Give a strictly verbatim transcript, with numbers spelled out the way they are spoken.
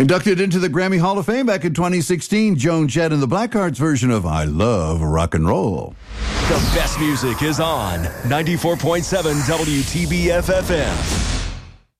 Inducted into the Grammy Hall of Fame back in twenty sixteen, Joan Jett and the Blackhearts version of I Love Rock and Roll. The best music is on ninety-four point seven W T B F F M.